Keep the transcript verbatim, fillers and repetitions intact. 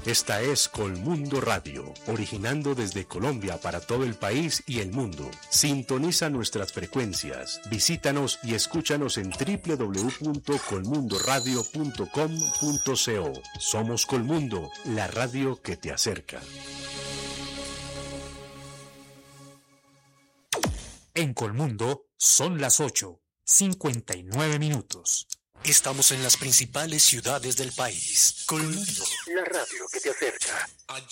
Esta es Colmundo Radio, originando desde Colombia para todo el país y el mundo. Sintoniza nuestras frecuencias, visítanos y escúchanos en doble u doble u doble u punto colmundo radio punto com punto co. Somos Colmundo, la radio que te acerca. En Colmundo son las ocho, cincuenta y nueve minutos. Estamos en las principales ciudades del país. Colmundo, la radio que te acerca.